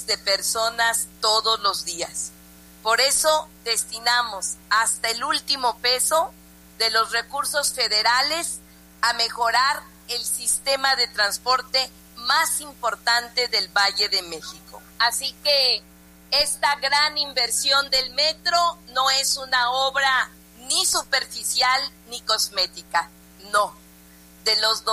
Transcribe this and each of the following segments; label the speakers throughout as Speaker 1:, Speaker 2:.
Speaker 1: de personas todos los días. Por eso destinamos hasta el último peso de los recursos federales a mejorar el sistema de transporte más importante del Valle de México. Así que esta gran inversión del metro no es una obra ni superficial ni cosmética, no. De los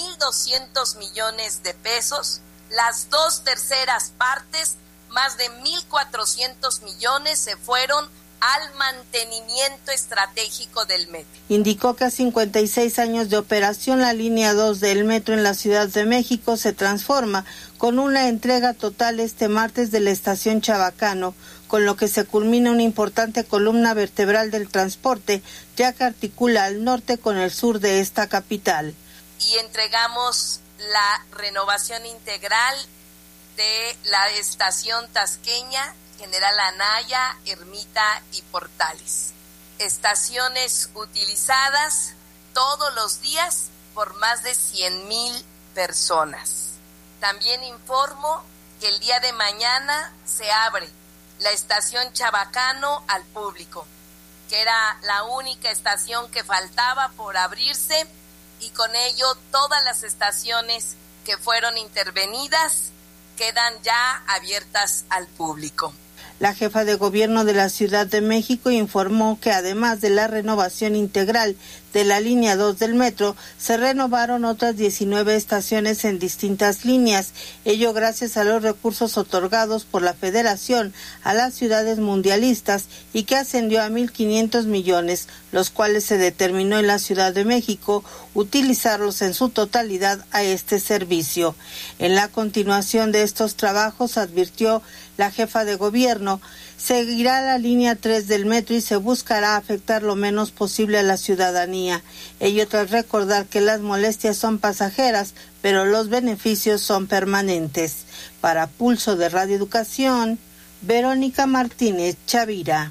Speaker 1: 2.200 millones de pesos, las 2/3 partes, más de 1.400 millones, se fueron al mantenimiento estratégico del metro.
Speaker 2: Indicó que a 56 años de operación, la línea 2 del metro en la Ciudad de México se transforma con una entrega total este martes de la estación Chabacano, con lo que se culmina una importante columna vertebral del transporte, ya que articula al norte con el sur de esta capital.
Speaker 1: Y entregamos la renovación integral de la estación tasqueña, General Anaya, Ermita y Portales. Estaciones utilizadas todos los días por más de 100,000 personas. También informo que el día de mañana se abre la estación Chabacano al público, que era la única estación que faltaba por abrirse, y con ello todas las estaciones que fueron intervenidas quedan ya abiertas al público.
Speaker 2: La jefa de gobierno de la Ciudad de México informó que además de la renovación integral de la línea 2 del metro, se renovaron otras 19 estaciones en distintas líneas, ello gracias a los recursos otorgados por la Federación a las ciudades mundialistas, y que ascendió a 1.500 millones, los cuales se determinó en la Ciudad de México utilizarlos en su totalidad a este servicio. En la continuación de estos trabajos, advirtió la jefa de gobierno, seguirá la línea 3 del metro y se buscará afectar lo menos posible a la ciudadanía. Ello tras recordar que las molestias son pasajeras, pero los beneficios son permanentes. Para Pulso de Radio Educación, Verónica Martínez Chavira.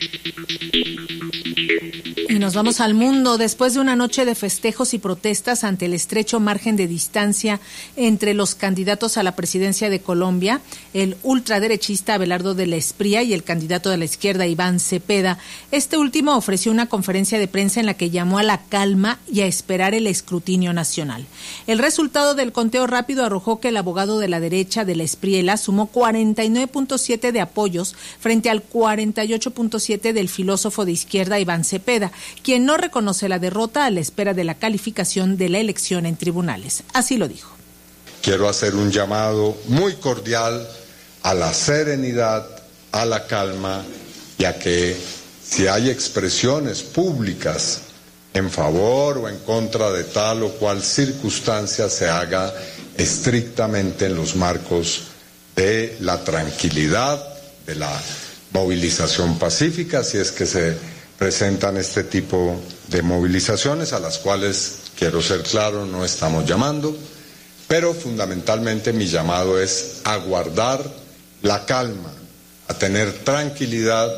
Speaker 3: Y nos vamos al mundo. Después de una noche de festejos y protestas ante el estrecho margen de distancia entre los candidatos a la presidencia de Colombia, el ultraderechista Abelardo de la Espriella y el candidato de la izquierda Iván Cepeda, este último ofreció una conferencia de prensa en la que llamó a la calma y a esperar el escrutinio nacional. El resultado del conteo rápido arrojó que el abogado de la derecha de la Espriella sumó 49.7 de apoyos frente al 48.7 del filósofo de izquierda Iván Cepeda, quien no reconoce la derrota a la espera de la calificación de la elección en tribunales. Así lo dijo.
Speaker 4: Quiero hacer un llamado muy cordial a la serenidad, a la calma, y a que si hay expresiones públicas en favor o en contra de tal o cual circunstancia, se haga estrictamente en los marcos de la tranquilidad, de la movilización pacífica, si es que se presentan este tipo de movilizaciones, a las cuales, quiero ser claro, no estamos llamando, pero fundamentalmente mi llamado es a guardar la calma, a tener tranquilidad,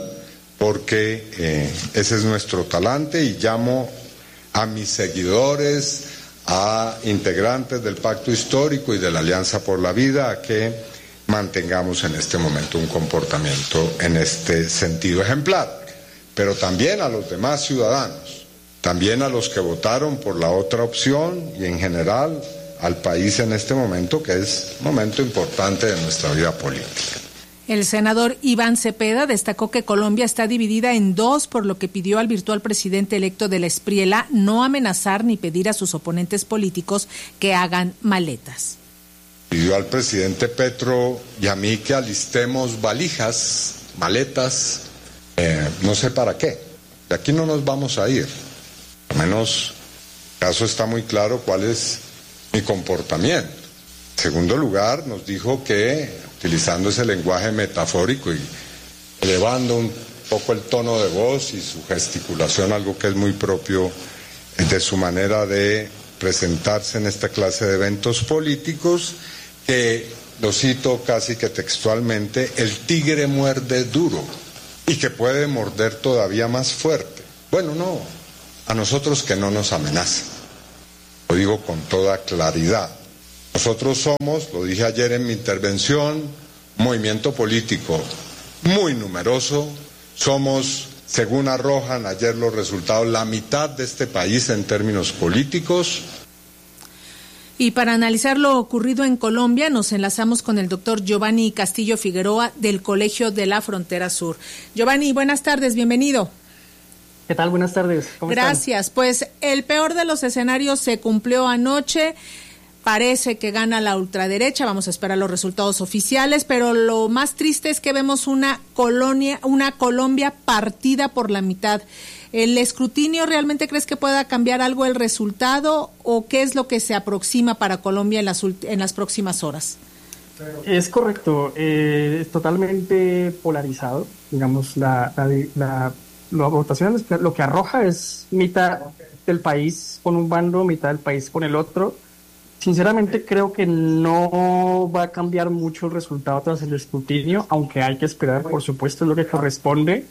Speaker 4: porque ese es nuestro talante, y llamo a mis seguidores, a integrantes del Pacto Histórico y de la Alianza por la Vida, a que mantengamos en este momento un comportamiento en este sentido ejemplar, pero también a los demás ciudadanos, también a los que votaron por la otra opción, y en general al país en este momento, que es un momento importante de nuestra vida política.
Speaker 3: El senador Iván Cepeda destacó que Colombia está dividida en dos, por lo que pidió al virtual presidente electo de la Espriella no amenazar ni pedir a sus oponentes políticos que hagan maletas.
Speaker 4: Pidió al presidente Petro y a mí que alistemos valijas, maletas, no sé para qué. De aquí no nos vamos a ir. Al menos, el caso está muy claro cuál es mi comportamiento. En segundo lugar, nos dijo que, utilizando ese lenguaje metafórico y elevando un poco el tono de voz y su gesticulación, algo que es muy propio de su manera de presentarse en esta clase de eventos políticos, que, lo cito casi que textualmente, el tigre muerde duro y que puede morder todavía más fuerte. Bueno, no, a nosotros que no nos amenacen. Lo digo con toda claridad. Nosotros somos, lo dije ayer en mi intervención, movimiento político muy numeroso. Somos, según arrojan ayer los resultados, la mitad de este país en términos políticos.
Speaker 3: Y para analizar lo ocurrido en Colombia, nos enlazamos con el doctor Giovanni Castillo Figueroa del Colegio de la Frontera Sur. Giovanni, buenas tardes, bienvenido.
Speaker 5: ¿Qué tal? Buenas tardes. ¿Cómo
Speaker 3: Gracias.
Speaker 5: están?
Speaker 3: Pues el peor de los escenarios se cumplió anoche. Parece que gana la ultraderecha, vamos a esperar los resultados oficiales, pero lo más triste es que vemos una Colombia partida por la mitad. ¿El escrutinio realmente crees que pueda cambiar algo el resultado o qué es lo que se aproxima para Colombia en las próximas horas?
Speaker 5: Es correcto, es totalmente polarizado. Digamos, la votación lo que arroja es mitad del país con un bando, mitad del país con el otro. Sinceramente creo que no va a cambiar mucho el resultado tras el escrutinio, aunque hay que esperar, por supuesto, lo que corresponde.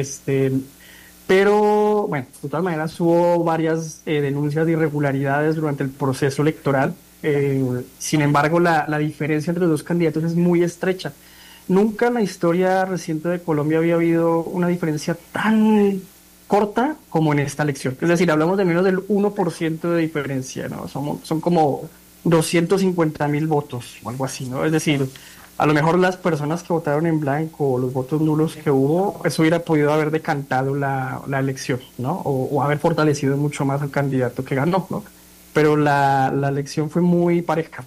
Speaker 5: Pero, bueno, de todas maneras hubo varias denuncias de irregularidades durante el proceso electoral. Sin embargo, la diferencia entre los dos candidatos es muy estrecha. Nunca en la historia reciente de Colombia había habido una diferencia tan corta como en esta elección. Es decir, hablamos de menos del 1% de diferencia, ¿no? Son como 250,000 votos o algo así, ¿no? Es decir, a lo mejor las personas que votaron en blanco o los votos nulos que hubo, eso hubiera podido haber decantado la elección, ¿no? O haber fortalecido mucho más al candidato que ganó, ¿no? Pero la elección fue muy pareja,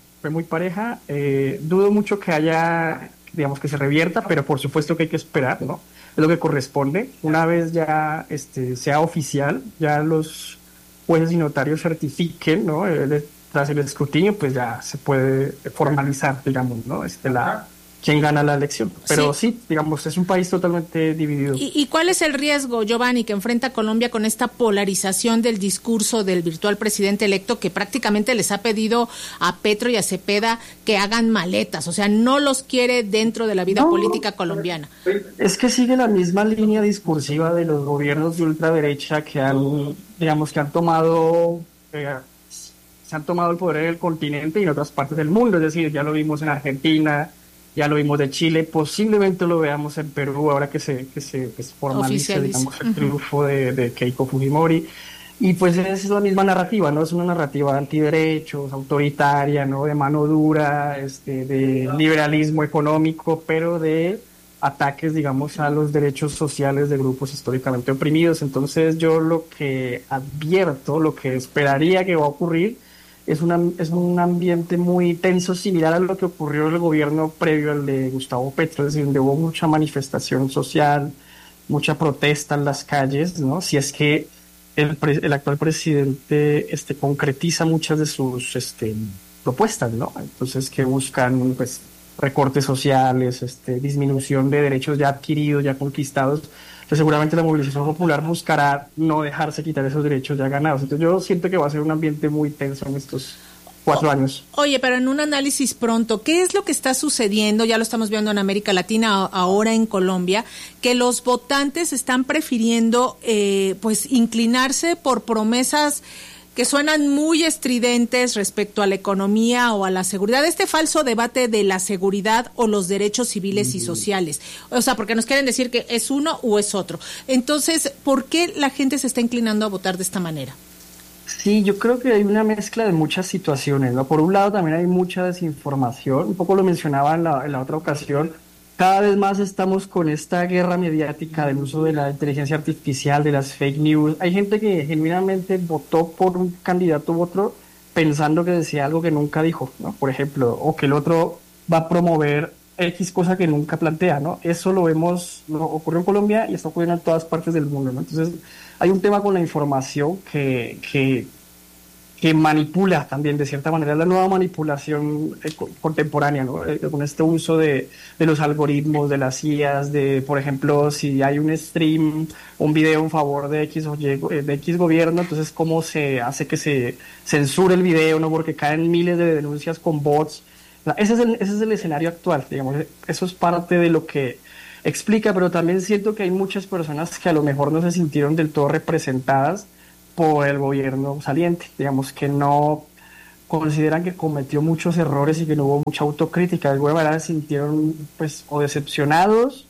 Speaker 5: dudo mucho que haya, digamos, que se revierta, pero por supuesto que hay que esperar, ¿no? Es lo que corresponde. Una vez ya sea oficial, ya los jueces y notarios certifiquen, ¿no? Tras el escrutinio, pues ya se puede formalizar, digamos, ¿no? Quién gana la elección. Pero sí, digamos, es un país totalmente dividido.
Speaker 3: ¿Y cuál es el riesgo, Giovanni, que enfrenta Colombia con esta polarización del discurso del virtual presidente electo, que prácticamente les ha pedido a Petro y a Cepeda que hagan maletas? O sea, no los quiere dentro de la vida política colombiana.
Speaker 5: Es que sigue la misma línea discursiva de los gobiernos de ultraderecha que han tomado... se han tomado el poder en el continente y en otras partes del mundo. Es decir, ya lo vimos en Argentina, ya lo vimos de Chile, posiblemente lo veamos en Perú ahora que se formalice, digamos, el triunfo de Keiko Fujimori. Y pues es la misma narrativa, ¿no? Es una narrativa antiderechos, autoritaria, ¿no? De mano dura, de liberalismo económico, pero de ataques, digamos, a los derechos sociales de grupos históricamente oprimidos. Entonces yo lo que advierto, lo que esperaría que va a ocurrir, es un ambiente muy tenso, similar a lo que ocurrió en el gobierno previo al de Gustavo Petro, es decir, donde hubo mucha manifestación social, mucha protesta en las calles, ¿no? Si es que el actual presidente concretiza muchas de sus propuestas, ¿no? Entonces, que buscan, pues, recortes sociales, disminución de derechos ya adquiridos, ya conquistados. Entonces, seguramente la movilización popular buscará no dejarse quitar esos derechos ya ganados. Entonces, yo siento que va a ser un ambiente muy tenso en estos 4 años.
Speaker 3: Oye, pero en un análisis pronto, ¿qué es lo que está sucediendo? Ya lo estamos viendo en América Latina, ahora en Colombia, que los votantes están prefiriendo, pues, inclinarse por promesas que suenan muy estridentes respecto a la economía o a la seguridad, este falso debate de la seguridad o los derechos civiles y sociales, o sea, porque nos quieren decir que es uno o es otro. Entonces, ¿por qué la gente se está inclinando a votar de esta manera?
Speaker 5: Sí, yo creo que hay una mezcla de muchas situaciones, ¿no? Por un lado también hay mucha desinformación, un poco lo mencionaba en la otra ocasión. Cada vez más estamos con esta guerra mediática del uso de la inteligencia artificial, de las fake news. Hay gente que genuinamente votó por un candidato u otro pensando que decía algo que nunca dijo, ¿no? Por ejemplo, o que el otro va a promover X cosa que nunca plantea, ¿no? Eso lo ocurrió en Colombia y está ocurriendo en todas partes del mundo, ¿no? Entonces, hay un tema con la información que manipula también, de cierta manera, la nueva manipulación contemporánea, ¿no? Con este uso de los algoritmos, de las IAs, por ejemplo, si hay un stream, un video en favor de X o Y, de X gobierno, entonces cómo se hace que se censure el video, ¿no? Porque caen miles de denuncias con bots. Ese es el escenario actual, digamos. Eso es parte de lo que explica, pero también siento que hay muchas personas que a lo mejor no se sintieron del todo representadas por el gobierno saliente, digamos, que no consideran que cometió muchos errores y que no hubo mucha autocrítica. De alguna manera se sintieron pues o decepcionados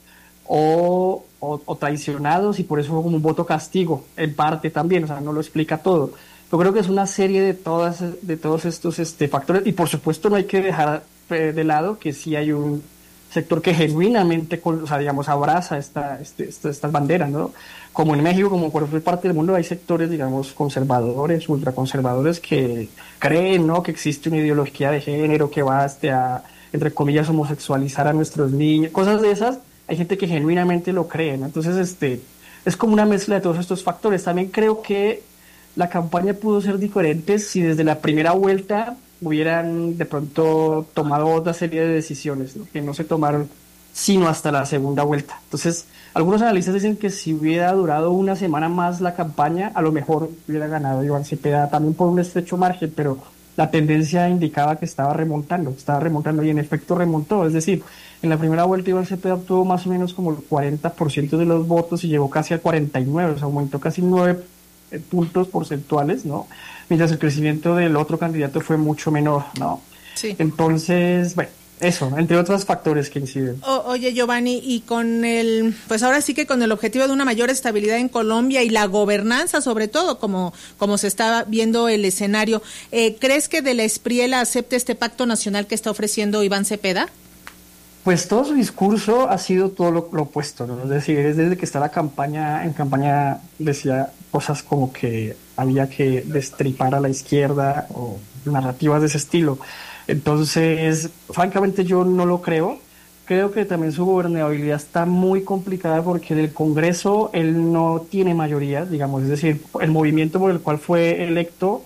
Speaker 5: o traicionados, y por eso fue como un voto castigo, en parte también, o sea, no lo explica todo. Yo creo que es una serie de todos estos factores, y por supuesto no hay que dejar de lado que sí hay un sector que genuinamente, o sea, digamos, abraza estas banderas, ¿no? Como en México, como en cualquier parte del mundo, hay sectores, digamos, conservadores, ultraconservadores, que creen, ¿no?, que existe una ideología de género que va a, entre comillas, homosexualizar a nuestros niños, cosas de esas. Hay gente que genuinamente lo cree, ¿no? Entonces, es como una mezcla de todos estos factores. También creo que la campaña pudo ser diferente si desde la primera vuelta hubieran de pronto tomado otra serie de decisiones, ¿no?, que no se tomaron sino hasta la segunda vuelta. Entonces, algunos analistas dicen que si hubiera durado una semana más la campaña, a lo mejor hubiera ganado Iván Cepeda, también por un estrecho margen, pero la tendencia indicaba que estaba remontando, y en efecto remontó. Es decir, en la primera vuelta Iván Cepeda obtuvo más o menos como el 40% de los votos y llegó casi al 49%, o sea, aumentó casi 9 puntos porcentuales, ¿no? Mientras el crecimiento del otro candidato fue mucho menor, ¿no?
Speaker 3: Sí.
Speaker 5: Entonces, bueno, eso, entre otros factores que inciden.
Speaker 3: Oye, Giovanni, y pues ahora sí que con el objetivo de una mayor estabilidad en Colombia y la gobernanza, sobre todo, como se está viendo el escenario, ¿crees que de la Espriela acepte este pacto nacional que está ofreciendo Iván Cepeda?
Speaker 5: Pues todo su discurso ha sido todo lo opuesto, ¿no? Es decir, desde que está en campaña decía cosas como que había que destripar a la izquierda o narrativas de ese estilo. Entonces, francamente yo no lo creo. Creo que también su gobernabilidad está muy complicada porque en el Congreso él no tiene mayoría, digamos, es decir, el movimiento por el cual fue electo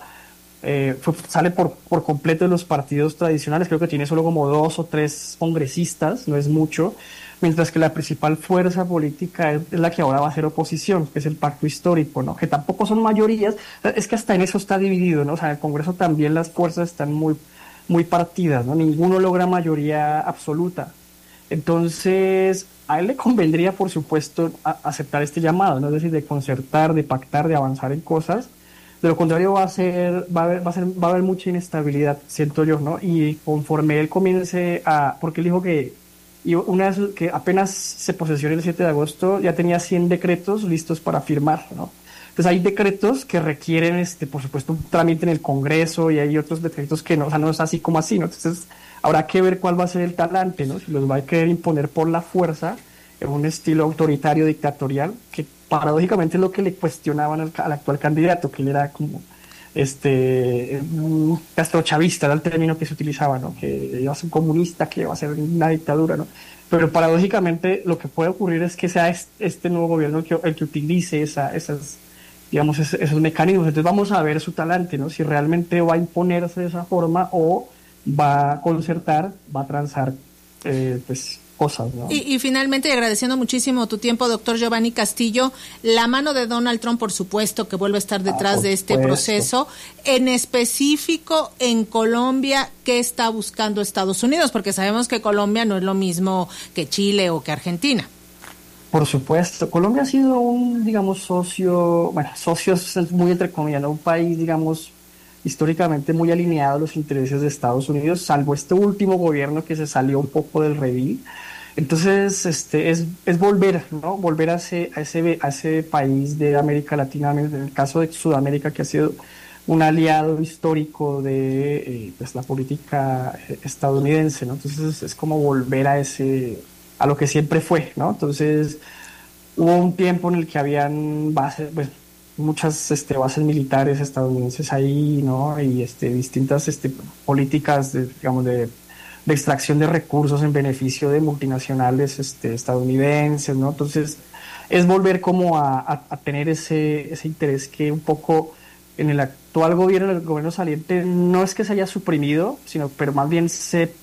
Speaker 5: sale por completo de los partidos tradicionales. Creo que tiene solo como 2 o 3 congresistas, no es mucho, mientras que la principal fuerza política es la que ahora va a ser oposición, que es el Pacto Histórico, ¿no?, que tampoco son mayorías. Es que hasta en eso está dividido, ¿no? O sea, en el Congreso también las fuerzas están muy partidas, ¿no? Ninguno logra mayoría absoluta. Entonces, a él le convendría, por supuesto, aceptar este llamado, ¿no? Es decir, de concertar, de pactar, de avanzar en cosas. De lo contrario va a haber mucha inestabilidad, siento yo, ¿no? Y conforme él comience porque él dijo que que apenas se posesione el 7 de agosto, ya tenía 100 decretos listos para firmar, ¿no? Entonces hay decretos que requieren, por supuesto, un trámite en el Congreso, y hay otros decretos que no, o sea, no es así como así, ¿no? Entonces habrá que ver cuál va a ser el talante, ¿no? Si los va a querer imponer por la fuerza, en un estilo autoritario, dictatorial, que paradójicamente es lo que le cuestionaban al actual candidato, que él era como un castrochavista, era el término que se utilizaba, ¿no? Que iba a ser un comunista, que iba a ser una dictadura, ¿no? Pero paradójicamente lo que puede ocurrir es que sea este nuevo gobierno el que utilice esos mecanismos. Entonces vamos a ver su talante, ¿no? Si realmente va a imponerse de esa forma o va a concertar, va a transar cosas, ¿no?
Speaker 3: Y finalmente, agradeciendo muchísimo tu tiempo, doctor Giovanni Castillo, la mano de Donald Trump, por supuesto, que vuelve a estar detrás de este proceso. En específico, en Colombia, ¿qué está buscando Estados Unidos? Porque sabemos que Colombia no es lo mismo que Chile o que Argentina.
Speaker 5: Por supuesto. Colombia ha sido un, digamos, socios es muy entre comillas, ¿no? Un país, digamos, históricamente muy alineado a los intereses de Estados Unidos, salvo este último gobierno que se salió un poco del redil. Entonces, es volver, ¿no? Volver a ese país de América Latina, en el caso de Sudamérica, que ha sido un aliado histórico de la política estadounidense, ¿no? Entonces, es como volver a lo que siempre fue, ¿no? Entonces, hubo un tiempo en el que habían muchas bases militares estadounidenses ahí, ¿no? Y distintas políticas de extracción de recursos en beneficio de multinacionales estadounidenses, ¿no? Entonces, es volver como a tener ese interés que un poco en el actual gobierno, el gobierno saliente, no es que se haya suprimido, pero más bien se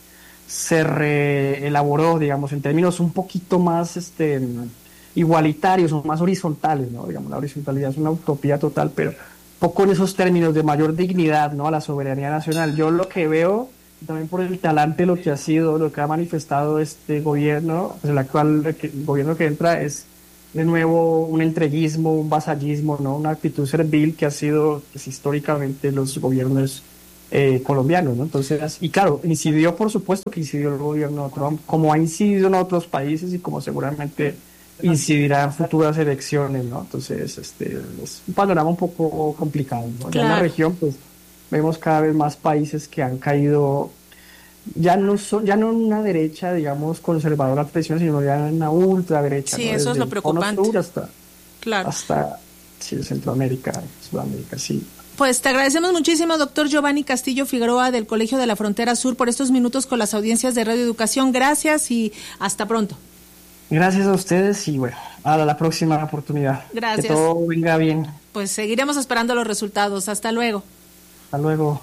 Speaker 5: reelaboró, digamos, en términos un poquito más igualitarios o más horizontales, ¿no? Digamos, la horizontalidad es una utopía total, pero poco en esos términos de mayor dignidad, ¿no?, a la soberanía nacional. Yo lo que veo, también por el talante, lo que ha manifestado este gobierno, pues el actual gobierno que entra, es de nuevo un entreguismo, un vasallismo, ¿no?, una actitud servil que ha sido históricamente los gobiernos colombianos, ¿no? Entonces, y claro, incidió, por supuesto que incidió el gobierno de Trump, como ha incidido en otros países y como seguramente incidirá en futuras elecciones, ¿no? Entonces, es un panorama un poco complicado, ¿no? Claro. Ya en la región, pues, vemos cada vez más países que han caído, ya no en una derecha, digamos, conservadora tradicional, sino ya en una ultraderecha.
Speaker 3: Sí,
Speaker 5: ¿no?
Speaker 3: eso
Speaker 5: Desde
Speaker 3: es lo preocupante.
Speaker 5: Sur hasta,
Speaker 3: claro.
Speaker 5: Hasta sí, Centroamérica, Sudamérica, sí.
Speaker 3: Pues te agradecemos muchísimo, doctor Giovanni Castillo Figueroa del Colegio de la Frontera Sur, por estos minutos con las audiencias de Radio Educación. Gracias y hasta pronto.
Speaker 5: Gracias a ustedes y bueno, a la próxima oportunidad.
Speaker 3: Gracias.
Speaker 5: Que todo venga bien.
Speaker 3: Pues seguiremos esperando los resultados. Hasta luego.
Speaker 5: Hasta luego.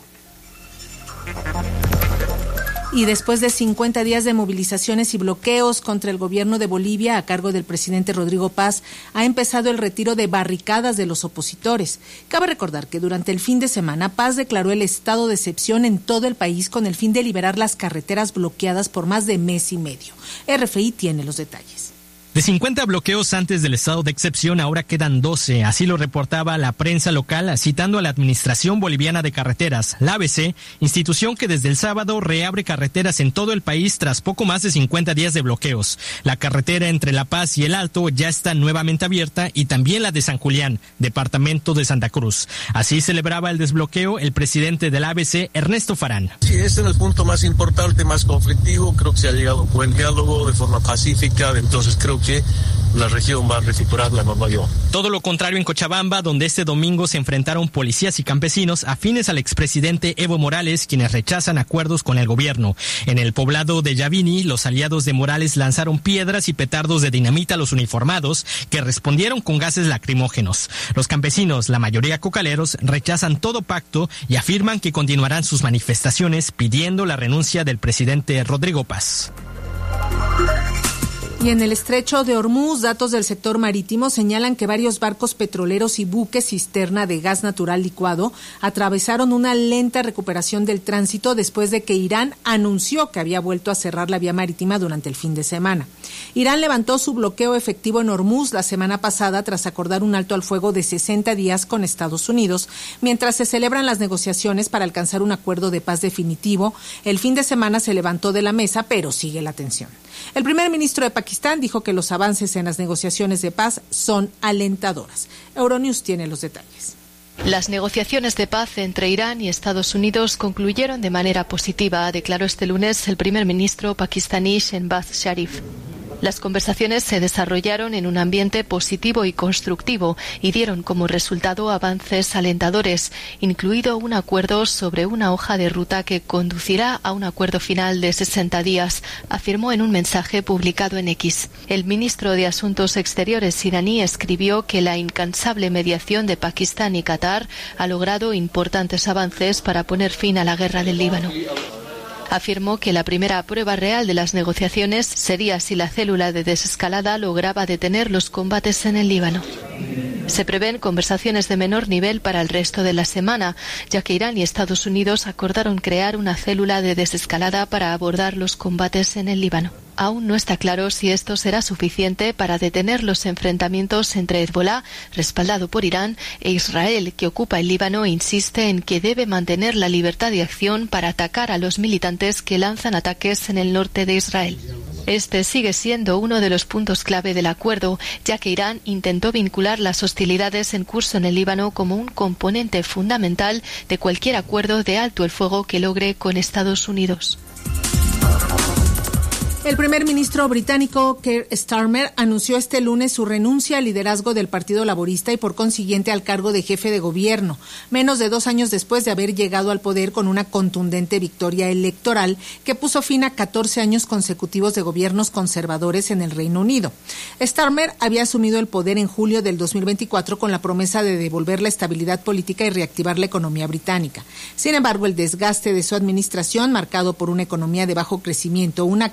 Speaker 3: Y después de 50 días de movilizaciones y bloqueos contra el gobierno de Bolivia a cargo del presidente Rodrigo Paz, ha empezado el retiro de barricadas de los opositores. Cabe recordar que durante el fin de semana Paz declaró el estado de excepción en todo el país con el fin de liberar las carreteras bloqueadas por más de mes y medio. RFI tiene los detalles.
Speaker 6: De 50 bloqueos antes del estado de excepción, ahora quedan 12. Así lo reportaba la prensa local, citando a la Administración Boliviana de Carreteras, la ABC, institución que desde el sábado reabre carreteras en todo el país tras poco más de 50 días de bloqueos. La carretera entre La Paz y El Alto ya está nuevamente abierta y también la de San Julián, departamento de Santa Cruz. Así celebraba el desbloqueo el presidente de la ABC, Ernesto Farán.
Speaker 7: Sí, este es el punto más importante, más conflictivo. Creo que se ha llegado a un buen diálogo de forma pacífica, entonces creo que la región va a recuperar la normalidad.
Speaker 6: Todo lo contrario en Cochabamba, donde este domingo se enfrentaron policías y campesinos afines al expresidente Evo Morales, quienes rechazan acuerdos con el gobierno. En el poblado de Yavini, los aliados de Morales lanzaron piedras y petardos de dinamita a los uniformados, que respondieron con gases lacrimógenos. Los campesinos, la mayoría cocaleros, rechazan todo pacto y afirman que continuarán sus manifestaciones pidiendo la renuncia del presidente Rodrigo Paz.
Speaker 3: Y en el estrecho de Hormuz, datos del sector marítimo señalan que varios barcos petroleros y buques cisterna de gas natural licuado atravesaron una lenta recuperación del tránsito después de que Irán anunció que había vuelto a cerrar la vía marítima durante el fin de semana. Irán levantó su bloqueo efectivo en Hormuz la semana pasada tras acordar un alto al fuego de 60 días con Estados Unidos, mientras se celebran las negociaciones para alcanzar un acuerdo de paz definitivo. El fin de semana se levantó de la mesa, pero sigue la tensión. El primer ministro de Pakistán dijo que los avances en las negociaciones de paz son alentadoras. Euronews tiene los detalles.
Speaker 8: Las negociaciones de paz entre Irán y Estados Unidos concluyeron de manera positiva, declaró este lunes el primer ministro pakistaní Shehbaz Sharif. Las conversaciones se desarrollaron en un ambiente positivo y constructivo y dieron como resultado avances alentadores, incluido un acuerdo sobre una hoja de ruta que conducirá a un acuerdo final de 60 días, afirmó en un mensaje publicado en X. El ministro de Asuntos Exteriores iraní escribió que la incansable mediación de Pakistán y Qatar ha logrado importantes avances para poner fin a la guerra del Líbano. Afirmó que la primera prueba real de las negociaciones sería si la célula de desescalada lograba detener los combates en el Líbano. Se prevén conversaciones de menor nivel para el resto de la semana, ya que Irán y Estados Unidos acordaron crear una célula de desescalada para abordar los combates en el Líbano. Aún no está claro si esto será suficiente para detener los enfrentamientos entre Hezbolá, respaldado por Irán, e Israel, que ocupa el Líbano e insiste en que debe mantener la libertad de acción para atacar a los militantes que lanzan ataques en el norte de Israel. Este sigue siendo uno de los puntos clave del acuerdo, ya que Irán intentó vincular las hostilidades en curso en el Líbano como un componente fundamental de cualquier acuerdo de alto el fuego que logre con Estados Unidos.
Speaker 3: El primer ministro británico Keir Starmer anunció este lunes su renuncia al liderazgo del Partido Laborista y por consiguiente al cargo de jefe de gobierno, menos de 2 años después de haber llegado al poder con una contundente victoria electoral que puso fin a 14 años consecutivos de gobiernos conservadores en el Reino Unido. Starmer había asumido el poder en julio del 2024 con la promesa de devolver la estabilidad política y reactivar la economía británica. Sin embargo, el desgaste de su administración, marcado por una economía de bajo crecimiento, una caída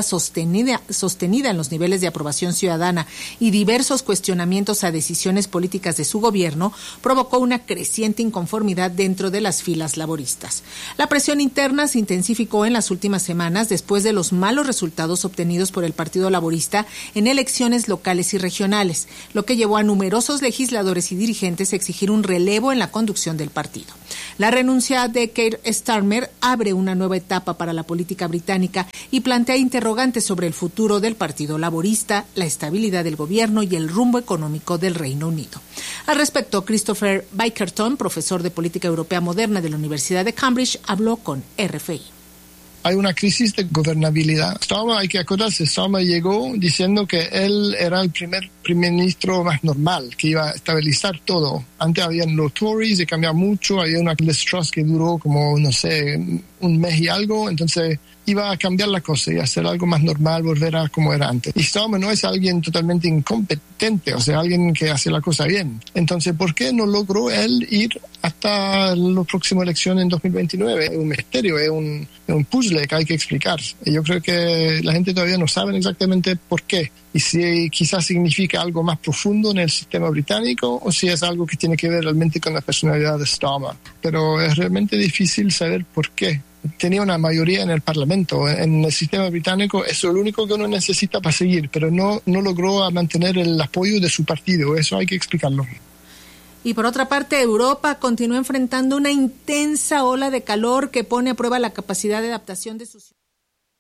Speaker 3: sostenida en los niveles de aprobación ciudadana y diversos cuestionamientos a decisiones políticas de su gobierno, provocó una creciente inconformidad dentro de las filas laboristas. La presión interna se intensificó en las últimas semanas después de los malos resultados obtenidos por el Partido Laborista en elecciones locales y regionales, lo que llevó a numerosos legisladores y dirigentes a exigir un relevo en la conducción del partido. La renuncia de Keir Starmer abre una nueva etapa para la política británica y plantea interrogantes sobre el futuro del Partido Laborista, la estabilidad del gobierno y el rumbo económico del Reino Unido. Al respecto, Christopher Bickerton, profesor de Política Europea Moderna de la Universidad de Cambridge, habló con RFI.
Speaker 9: Hay una crisis de gobernabilidad. Starmer, hay que acordarse, Starmer llegó diciendo que él era el primer ministro más normal, que iba a estabilizar todo. Antes habían los Tories, se cambiaba mucho, había una Liz Truss que duró como, no sé, un mes y algo, entonces iba a cambiar la cosa y hacer algo más normal, volver a como era antes. Y Starmer no es alguien totalmente incompetente, o sea, alguien que hace la cosa bien. Entonces, ¿por qué no logró él ir hasta la próxima elección en 2029? Es un misterio, es un puzzle que hay que explicar. Y yo creo que la gente todavía no sabe exactamente por qué. Y si quizás significa algo más profundo en el sistema británico o si es algo que tiene que ver realmente con la personalidad de Starmer. Pero es realmente difícil saber por qué. Tenía una mayoría en el Parlamento. En el sistema británico eso es lo único que uno necesita para seguir, pero no logró mantener el apoyo de su partido. Eso hay que explicarlo.
Speaker 3: Y por otra parte, Europa continúa enfrentando una intensa ola de calor que pone a prueba la capacidad de adaptación de sus ciudades.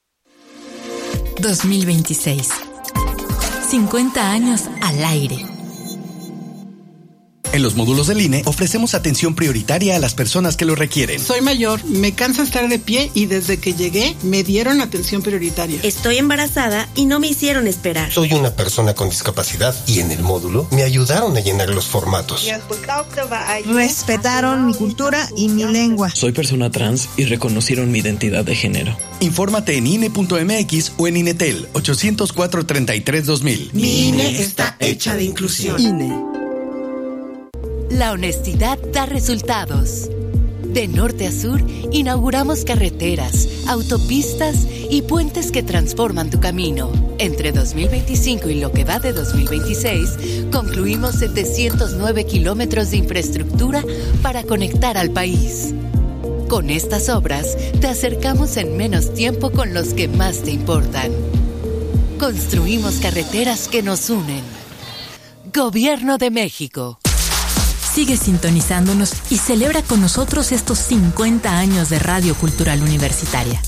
Speaker 10: 2026. 50 años al aire.
Speaker 11: En los módulos del INE ofrecemos atención prioritaria a las personas que lo requieren.
Speaker 12: Soy mayor, me cansa estar de pie y desde que llegué me dieron atención prioritaria.
Speaker 13: Estoy embarazada y no me hicieron esperar.
Speaker 14: Soy una persona con discapacidad y en el módulo me ayudaron a llenar los formatos.
Speaker 15: Respetaron mi cultura y mi lengua.
Speaker 16: Soy persona trans y reconocieron mi identidad de género.
Speaker 11: Infórmate en INE.mx o en INETEL 804-33-2000.
Speaker 15: Mi INE está hecha de inclusión.
Speaker 10: INE. La honestidad da resultados. De norte a sur, inauguramos carreteras, autopistas y puentes que transforman tu camino. Entre 2025 y lo que va de 2026, concluimos 709 kilómetros de infraestructura para conectar al país. Con estas obras, te acercamos en menos tiempo con los que más te importan. Construimos carreteras que nos unen. Gobierno de México. Sigue sintonizándonos y celebra con nosotros estos 50 años de Radio Cultural Universitaria.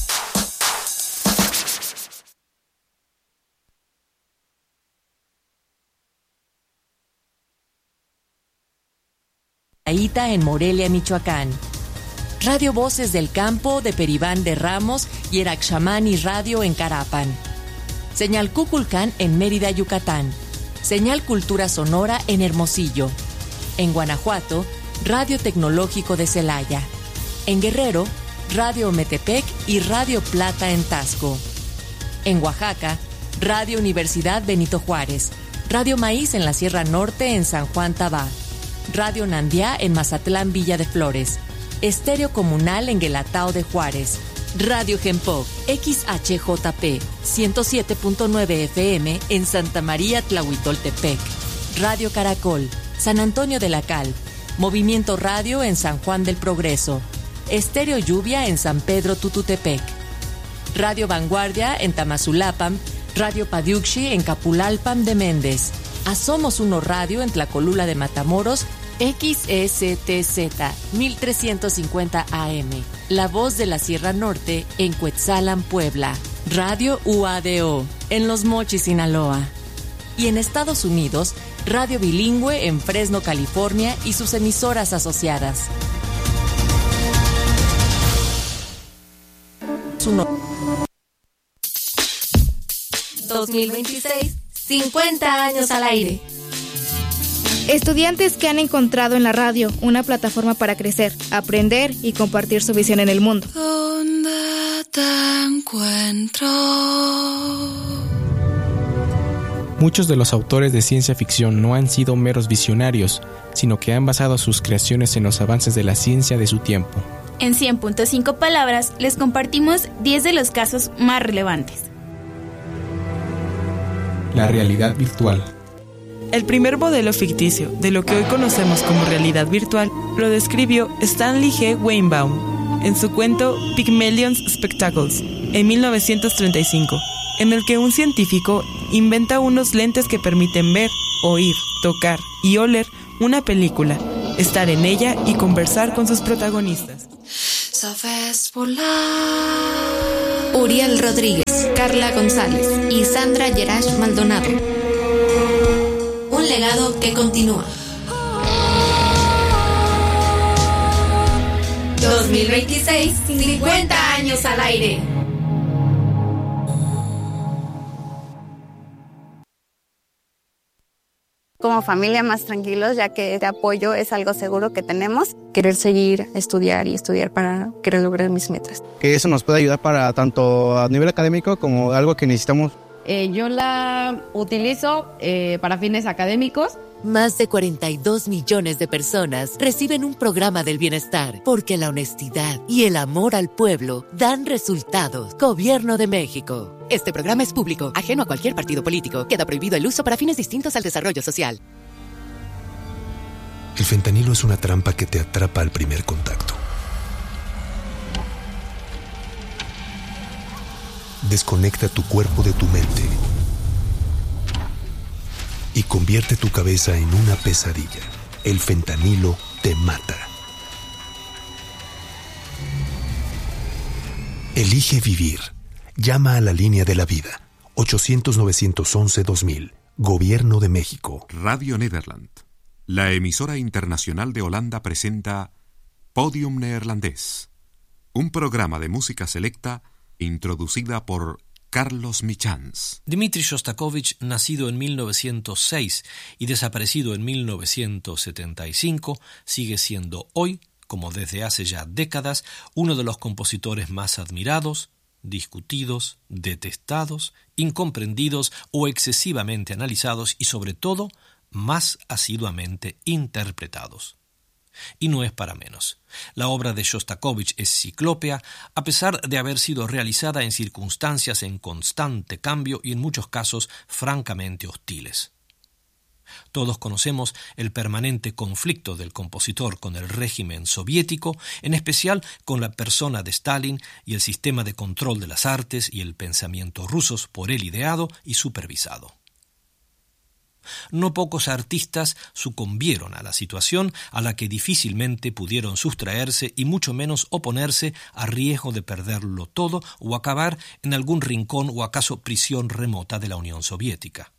Speaker 10: En Morelia, Michoacán. Radio Voces del Campo de Peribán de Ramos y Eraxamani Radio en Carapan. Señal Cuculcán en Mérida, Yucatán. Señal Cultura Sonora en Hermosillo. En Guanajuato, Radio Tecnológico de Celaya. En Guerrero, Radio Metepec y Radio Plata en Tasco. En Oaxaca, Radio Universidad Benito Juárez. Radio Maíz en la Sierra Norte en San Juan Tabá. Radio Nandiá en Mazatlán, Villa de Flores. Estéreo Comunal en Guelatao de Juárez. Radio Gempoc, XHJP, 107.9 FM en Santa María Tlahuitoltepec. Radio Caracol, San Antonio de la Cal. Movimiento Radio en San Juan del Progreso. Estéreo Lluvia en San Pedro Tututepec. Radio Vanguardia en Tamazulapan. Radio Padiuxi en Capulalpan de Méndez. Asomos Uno Radio en Tlacolula de Matamoros. XSTZ 1350 AM. La Voz de la Sierra Norte en Cuetzalan, Puebla. Radio UADO en Los Mochis, Sinaloa. Y en Estados Unidos, Radio Bilingüe en Fresno, California y sus emisoras asociadas.
Speaker 17: 2026, 50 años al aire.
Speaker 18: Estudiantes que han encontrado en la radio una plataforma para crecer, aprender y compartir su visión en el mundo.
Speaker 19: ¿Dónde te encuentro?
Speaker 20: Muchos de los autores de ciencia ficción no han sido meros visionarios, sino que han basado sus creaciones en los avances de la ciencia de su tiempo.
Speaker 21: En 100.5 palabras les compartimos 10 de los casos más relevantes.
Speaker 20: la realidad virtual.
Speaker 21: El primer modelo ficticio de lo que hoy conocemos como realidad virtual lo describió Stanley G. Weinbaum en su cuento Pygmalion's Spectacles, en 1935, en el que un científico inventa unos lentes que permiten ver, oír, tocar y oler una película, estar en ella y conversar con sus protagonistas.
Speaker 19: Sabes volar.
Speaker 17: Uriel Rodríguez, Carla González y Sandra Yerash Maldonado. Un legado que continúa. 2026, 50 años al aire.
Speaker 22: Como familia más tranquilos, ya que este apoyo es algo seguro que tenemos. Querer seguir estudiar para querer lograr mis metas.
Speaker 23: Que eso nos puede ayudar para tanto a nivel académico como algo que necesitamos.
Speaker 24: Yo la utilizo para fines académicos.
Speaker 10: Más de 42 millones de personas reciben un programa del bienestar porque la honestidad y el amor al pueblo dan resultados. Gobierno de México. Este programa es público, ajeno a cualquier partido político. Queda prohibido el uso para fines distintos al desarrollo social.
Speaker 25: El fentanilo es una trampa que te atrapa al primer contacto. Desconecta tu cuerpo de tu mente y convierte tu cabeza en una pesadilla. El fentanilo te mata. Elige vivir. Llama a la línea de la vida. 800-911-2000. Gobierno de México.
Speaker 26: Radio Nederland. La emisora internacional de Holanda presenta Podium Neerlandés, un programa de música selecta introducida por Carlos Michans.
Speaker 27: Dmitri Shostakovich, nacido en 1906 y desaparecido en 1975, sigue siendo hoy, como desde hace ya décadas, uno de los compositores más admirados, discutidos, detestados, incomprendidos o excesivamente analizados y, sobre todo, más asiduamente interpretados. Y no es para menos. La obra de Shostakovich es ciclópea, a pesar de haber sido realizada en circunstancias en constante cambio y en muchos casos francamente hostiles. Todos conocemos el permanente conflicto del compositor con el régimen soviético, en especial con la persona de Stalin y el sistema de control de las artes y el pensamiento rusos por él ideado y supervisado. No pocos artistas sucumbieron a la situación a la que difícilmente pudieron sustraerse y mucho menos oponerse a riesgo de perderlo todo o acabar en algún rincón o acaso prisión remota de la Unión Soviética.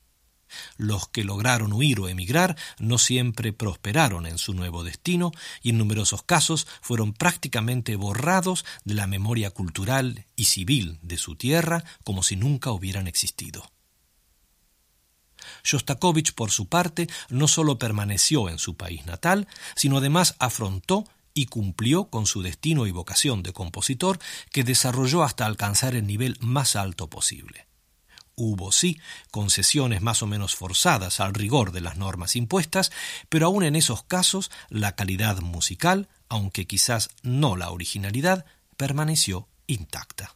Speaker 27: Los que lograron huir o emigrar no siempre prosperaron en su nuevo destino y en numerosos casos fueron prácticamente borrados de la memoria cultural y civil de su tierra como si nunca hubieran existido. Shostakovich, por su parte, no solo permaneció en su país natal, sino además afrontó y cumplió con su destino y vocación de compositor, que desarrolló hasta alcanzar el nivel más alto posible. Hubo, sí, concesiones más o menos forzadas al rigor de las normas impuestas, pero aún en esos casos la calidad musical, aunque quizás no la originalidad, permaneció intacta.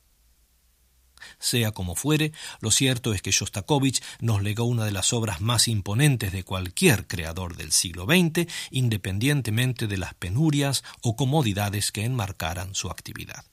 Speaker 27: Sea como fuere, lo cierto es que Shostakovich nos legó una de las obras más imponentes de cualquier creador del siglo XX, independientemente de las penurias o comodidades que enmarcaran su actividad.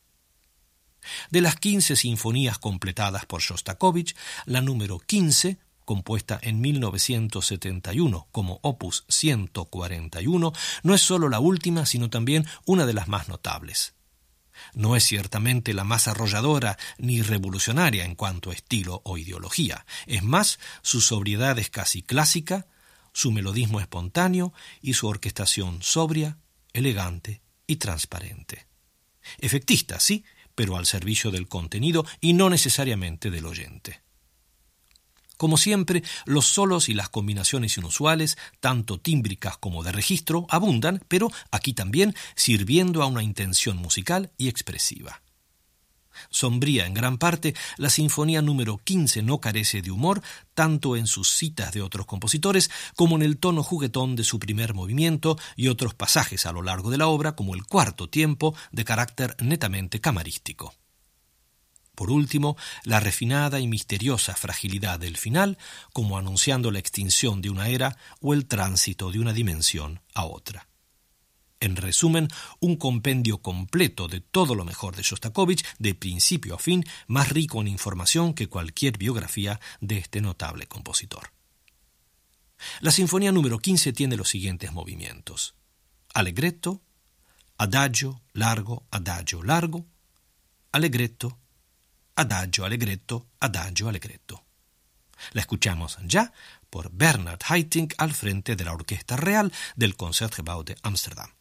Speaker 27: De las 15 sinfonías completadas por Shostakovich, la número 15, compuesta en 1971 como Opus 141, no es solo la última, sino también una de las más notables. No es ciertamente la más arrolladora ni revolucionaria en cuanto a estilo o ideología. Es más, su sobriedad es casi clásica, su melodismo espontáneo y su orquestación sobria, elegante y transparente. Efectista, sí, pero al servicio del contenido y no necesariamente del oyente. Como siempre, los solos y las combinaciones inusuales, tanto tímbricas como de registro, abundan, pero aquí también sirviendo a una intención musical y expresiva. Sombría en gran parte, la sinfonía número 15 no carece de humor, tanto en sus citas de otros compositores como en el tono juguetón de su primer movimiento y otros pasajes a lo largo de la obra, como el cuarto tiempo, de carácter netamente camarístico. Por último, la refinada y misteriosa fragilidad del final, como anunciando la extinción de una era o el tránsito de una dimensión a otra. En resumen, un compendio completo de todo lo mejor de Shostakovich, de principio a fin, más rico en información que cualquier biografía de este notable compositor. La sinfonía número 15 tiene los siguientes movimientos: allegretto, adagio, largo, allegretto, adagio, adagio, allegretto. La escuchamos ya por Bernard Haitink al frente de la Orquesta Real del Concertgebouw de Ámsterdam.